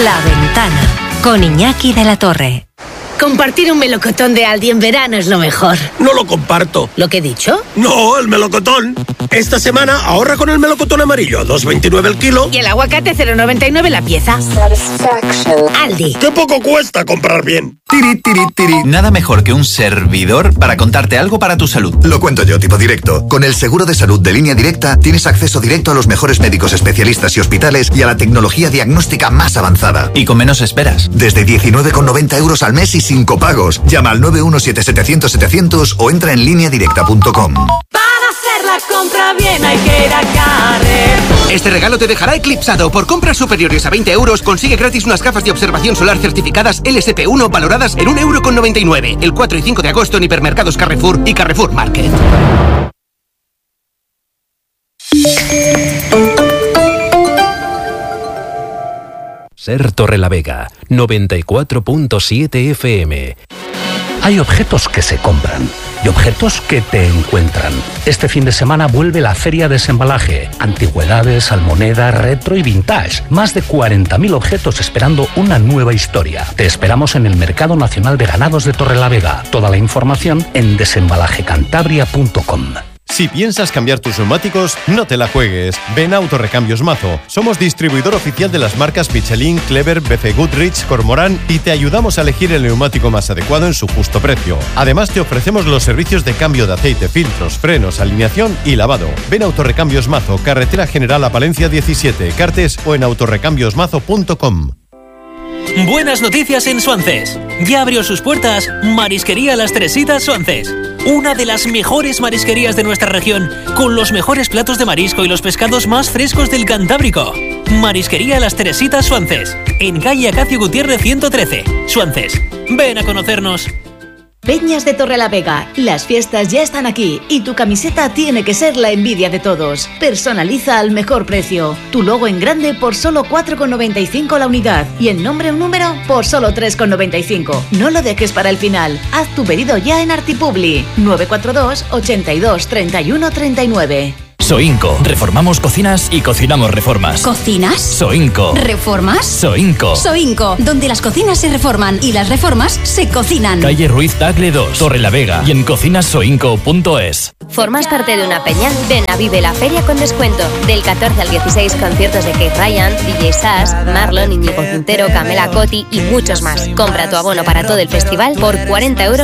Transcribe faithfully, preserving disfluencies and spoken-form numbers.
La Ventana, con Iñaki de la Torre. Compartir un melocotón de Aldi en verano es lo mejor. No lo comparto. ¿Lo que he dicho? No, el melocotón. Esta semana ahorra con el melocotón amarillo a dos veintinueve el kilo. Y el aguacate cero noventa y nueve la pieza. Aldi. ¡Qué poco cuesta comprar bien! Tiri, tiri, tiri. Nada mejor que un servidor para contarte algo para tu salud. Lo cuento yo, tipo directo. Con el seguro de salud de Línea Directa tienes acceso directo a los mejores médicos especialistas y hospitales y a la tecnología diagnóstica más avanzada. Y con menos esperas. Desde diecinueve con noventa euros al mes y sin copagos. Llama al nueve uno siete setecientos setecientos o entra en línea directa punto com. Para hacer la compra bien hay que ir a Carrefour. Este regalo te dejará eclipsado. Por compras superiores a veinte euros consigue gratis unas gafas de observación solar certificadas L S P uno valoradas en un euro con noventa y nueve. El cuatro y cinco de agosto en hipermercados Carrefour y Carrefour Market. Ser Torrelavega, noventa y cuatro punto siete F M. Hay objetos que se compran y objetos que te encuentran. Este fin de semana vuelve la Feria Desembalaje. Antigüedades, almoneda, retro y vintage. Más de cuarenta mil objetos esperando una nueva historia. Te esperamos en el Mercado Nacional de Ganados de Torrelavega. Toda la información en desembalaje cantabria punto com. Si piensas cambiar tus neumáticos, no te la juegues. Ven a Autorrecambios Mazo. Somos distribuidor oficial de las marcas Michelin, Clever, B C Goodrich, Cormorán y te ayudamos a elegir el neumático más adecuado en su justo precio. Además, te ofrecemos los servicios de cambio de aceite, filtros, frenos, alineación y lavado. Ven a Autorrecambios Mazo, Carretera General a Palencia diecisiete, Cartes o en autorrecambios mazo punto com. Buenas noticias en Suances. Ya abrió sus puertas Marisquería Las Teresitas Suances. Una de las mejores marisquerías de nuestra región, con los mejores platos de marisco y los pescados más frescos del Cantábrico. Marisquería Las Teresitas Suances, en calle Acacio Gutiérrez ciento trece, Suances. Ven a conocernos. Peñas de Torrelavega, las fiestas ya están aquí y tu camiseta tiene que ser la envidia de todos. Personaliza al mejor precio. Tu logo en grande por solo cuatro con noventa y cinco la unidad y en nombre un número por solo tres con noventa y cinco. No lo dejes para el final. Haz tu pedido ya en Artipubli. nueve cuatro dos, ochenta y dos, treinta y uno, treinta y nueve. Soinco. Reformamos cocinas y cocinamos reformas. ¿Cocinas? Soinco. ¿Reformas? Soinco. Soinco, donde las cocinas se reforman y las reformas se cocinan. Calle Ruiz Tagle dos, Torrelavega y en cocinas soinco punto es. ¿Formas parte de una peña? Ven a Vive la Feria con descuento. Del catorce al dieciséis, conciertos de Keith Ryan, D J Sass, Marlon, Íñigo Quintero, Camela Cotti y muchos más. Compra tu abono para todo el festival por cuarenta euros